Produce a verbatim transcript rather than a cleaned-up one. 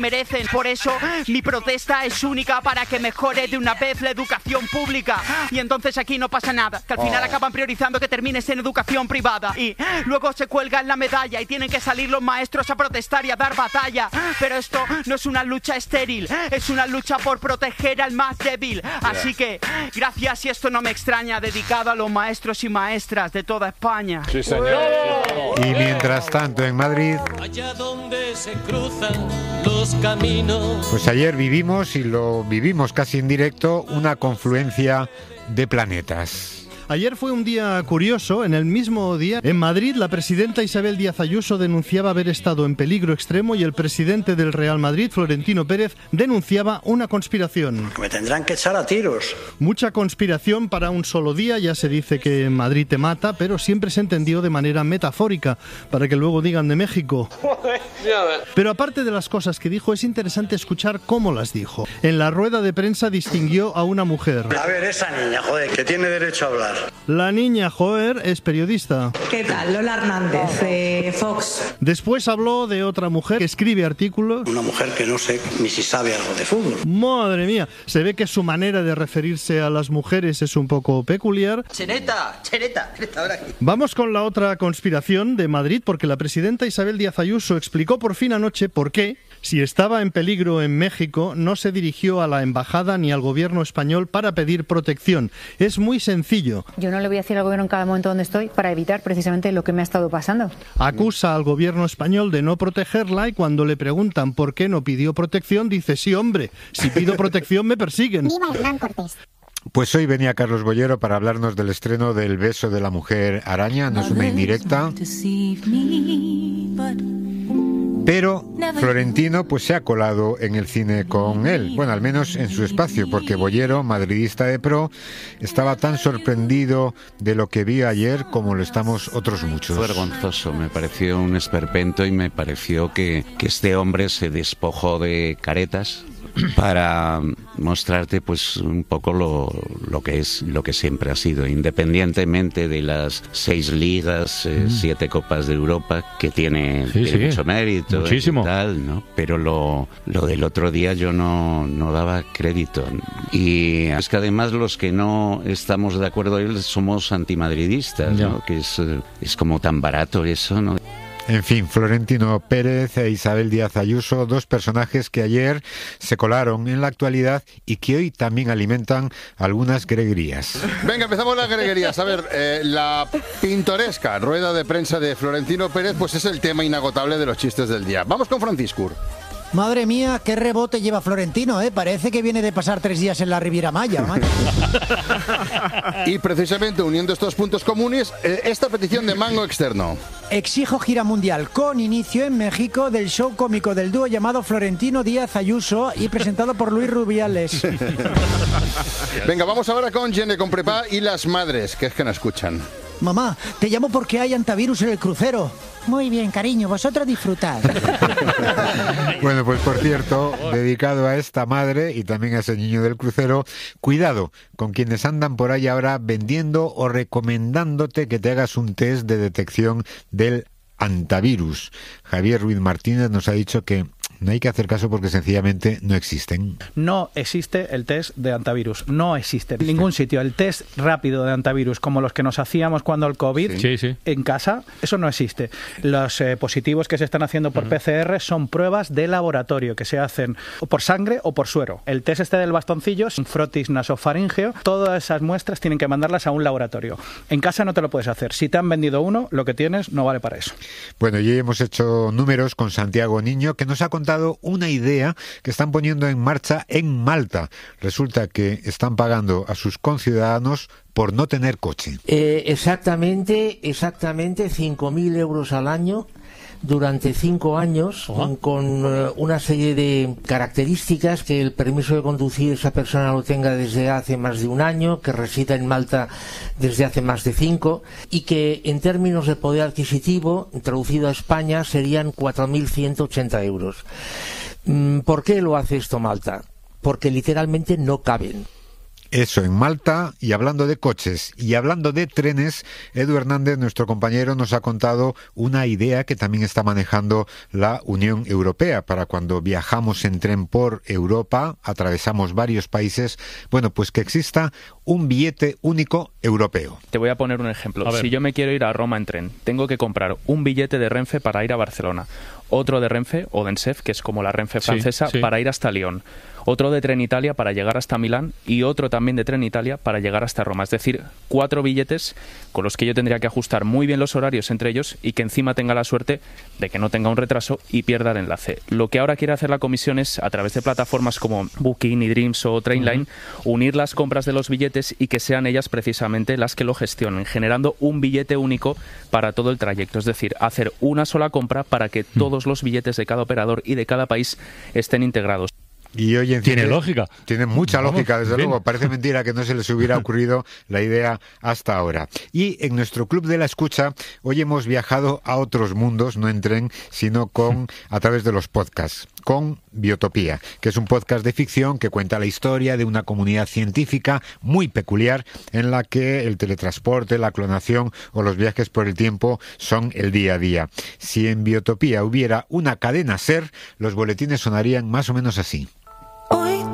merecen. Por eso mi protesta es única, para que mejore de una vez la educación pública. Y entonces aquí no pasa nada, que al final acaban priorizando que termines en educación privada. Y luego se cuelgan la medalla y tienen que salir los maestros a protestar y a dar batalla. Pero esto no es una lucha estéril, es una lucha por proteger al más débil. Así que, gracias, y esto no me extraña, dedicado a los maestros y maestras de toda España. Sí, señor. Y mientras tanto en Madrid, allá donde se cruzan los caminos. Pues ayer vivimos, y lo vivimos casi en directo, una confluencia de planetas. Ayer fue un día curioso. En el mismo día, en Madrid, la presidenta Isabel Díaz Ayuso denunciaba haber estado en peligro extremo y el presidente del Real Madrid, Florentino Pérez, denunciaba una conspiración. Me tendrán que echar a tiros. Mucha conspiración para un solo día. Ya se dice que Madrid te mata, pero siempre se entendió de manera metafórica, para que luego digan de México. Pero aparte de las cosas que dijo, es interesante escuchar cómo las dijo. En la rueda de prensa distinguió a una mujer. A ver, esa niña, joder, que tiene derecho a hablar. La niña Joer es periodista. ¿Qué tal? Lola Hernández, de Fox. Después habló de otra mujer que escribe artículos. Una mujer que no sé ni si sabe algo de fútbol. Madre mía, se ve que su manera de referirse a las mujeres es un poco peculiar. Cheneta, cheneta, cheneta, ahora aquí. Vamos con la otra conspiración de Madrid, porque la presidenta Isabel Díaz Ayuso explicó por fin anoche por qué, si estaba en peligro en México, no se dirigió a la embajada ni al gobierno español para pedir protección. Es muy sencillo. Yo no le voy a decir al gobierno en cada momento donde estoy para evitar precisamente lo que me ha estado pasando. Acusa al gobierno español de no protegerla y cuando le preguntan por qué no pidió protección, dice: sí, hombre, si pido protección me persiguen. Viva Hernán Cortés. Pues hoy venía Carlos Bollero para hablarnos del estreno del Beso de la Mujer Araña. No es una indirecta, pero Florentino pues se ha colado en el cine con él, bueno, al menos en su espacio, porque Bollero, madridista de pro, estaba tan sorprendido de lo que vio ayer como lo estamos otros muchos. Fue vergonzoso, me pareció un esperpento y me pareció que, que este hombre se despojó de caretas para mostrarte pues un poco lo, lo que es, lo que siempre ha sido, independientemente de las seis ligas, eh, mm. siete copas de Europa, que tiene, sí, tiene sí. mucho mérito, muchísimo, y tal, ¿no? Pero lo, lo del otro día yo no, no daba crédito. Y es que además los que no estamos de acuerdo con él somos antimadridistas, ¿no? Que es, es como tan barato eso, ¿no? En fin, Florentino Pérez e Isabel Díaz Ayuso, dos personajes que ayer se colaron en la actualidad y que hoy también alimentan algunas greguerías. Venga, empezamos las greguerías. A ver, eh, la pintoresca rueda de prensa de Florentino Pérez pues es el tema inagotable de los chistes del día. Vamos con Franciscur. Madre mía, qué rebote lleva Florentino, ¿eh? Parece que viene de pasar tres días en la Riviera Maya, macho. Y precisamente uniendo estos puntos comunes, eh, esta petición de Mango Externo. Exijo gira mundial con inicio en México del show cómico del dúo llamado Florentino Díaz Ayuso y presentado por Luis Rubiales. Venga, vamos ahora con Gene con Prepa y las madres, que es que no escuchan. Mamá, te llamo porque hay antivirus en el crucero. Muy bien, cariño, vosotros disfrutad. Bueno, pues por cierto, dedicado a esta madre y también a ese niño del crucero, cuidado con quienes andan por ahí ahora vendiendo o recomendándote que te hagas un test de detección del antivirus. Javier Ruiz Martínez nos ha dicho que no hay que hacer caso porque sencillamente no existen. No existe el test de antivirus, no existe en ningún sitio. El test rápido de antivirus, como los que nos hacíamos cuando el COVID, sí, sí. en casa, eso no existe. Los eh, positivos que se están haciendo por uh-huh. P C R son pruebas de laboratorio que se hacen o por sangre o por suero. El test este del bastoncillo, un frotis nasofaríngeo, todas esas muestras tienen que mandarlas a un laboratorio. En casa no te lo puedes hacer. Si te han vendido uno, lo que tienes no vale para eso. Bueno, y hemos hecho números con Santiago Niño, que nos ha contado una idea que están poniendo en marcha en Malta. Resulta que están pagando a sus conciudadanos por no tener coche. Eh, exactamente, exactamente cinco mil euros al año durante cinco años, uh-huh. con uh, una serie de características: que el permiso de conducir esa persona lo tenga desde hace más de un año, que resida en Malta desde hace más de cinco, y que en términos de poder adquisitivo, traducido a España, serían cuatro mil ciento ochenta euros. ¿Por qué lo hace esto Malta? Porque literalmente no caben. Eso, en Malta. Y hablando de coches y hablando de trenes, Edu Hernández, nuestro compañero, nos ha contado una idea que también está manejando la Unión Europea para cuando viajamos en tren por Europa, atravesamos varios países, bueno, pues que exista un billete único europeo. Te voy a poner un ejemplo. Si yo me quiero ir a Roma en tren, tengo que comprar un billete de Renfe para ir a Barcelona, otro de Renfe o Densef, que es como la Renfe francesa, sí, sí. para ir hasta Lyon, otro de Tren Italia para llegar hasta Milán y otro también de Tren Italia para llegar hasta Roma. Es decir, cuatro billetes con los que yo tendría que ajustar muy bien los horarios entre ellos y que encima tenga la suerte de que no tenga un retraso y pierda el enlace. Lo que ahora quiere hacer la Comisión es, a través de plataformas como Booking, eDreams o Trainline, uh-huh. unir las compras de los billetes y que sean ellas precisamente las que lo gestionen, generando un billete único para todo el trayecto. Es decir, hacer una sola compra para que uh-huh. todos los billetes de cada operador y de cada país estén integrados. Y hoy en tiene lógica. Tiene mucha Vamos, lógica, desde bien. luego. Parece mentira que no se les hubiera ocurrido la idea hasta ahora. Y en nuestro Club de la Escucha, hoy hemos viajado a otros mundos, no en tren, sino con a través de los podcasts, con Biotopía, que es un podcast de ficción que cuenta la historia de una comunidad científica muy peculiar en la que el teletransporte, la clonación o los viajes por el tiempo son el día a día. Si en Biotopía hubiera una cadena SER, los boletines sonarían más o menos así.